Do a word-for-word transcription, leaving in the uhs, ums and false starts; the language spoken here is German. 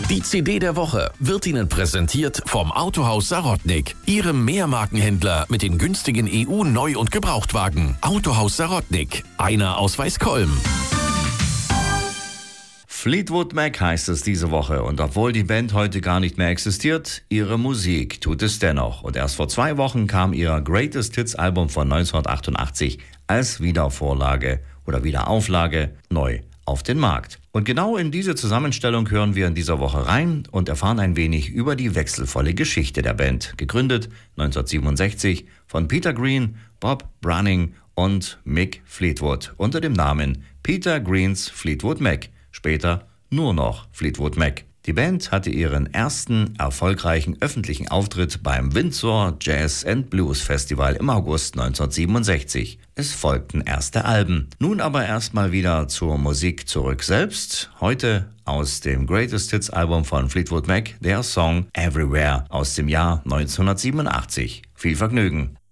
Die C D der Woche wird Ihnen präsentiert vom Autohaus Sarotnik, Ihrem Mehrmarkenhändler mit den günstigen E U-Neu- und Gebrauchtwagen. Autohaus Sarotnik, einer aus Weißkolm. Fleetwood Mac heißt es diese Woche und obwohl die Band heute gar nicht mehr existiert, ihre Musik tut es dennoch. Und erst vor zwei Wochen kam ihr Greatest Hits Album von neunzehnhundertachtundachtzig als Wiedervorlage oder Wiederauflage neu auf den Markt. Und genau in diese Zusammenstellung hören wir in dieser Woche rein und erfahren ein wenig über die wechselvolle Geschichte der Band. Gegründet neunzehnhundertsiebenundsechzig von Peter Green, Bob Browning und Mick Fleetwood unter dem Namen Peter Green's Fleetwood Mac. Später nur noch Fleetwood Mac. Die Band hatte ihren ersten erfolgreichen öffentlichen Auftritt beim Windsor Jazz and Blues Festival im August neunzehnhundertsiebenundsechzig. Es folgten erste Alben. Nun aber erstmal wieder zur Musik zurück selbst. Heute aus dem Greatest Hits Album von Fleetwood Mac der Song Everywhere aus dem Jahr neunzehnhundertsiebenundachtzig. Viel Vergnügen.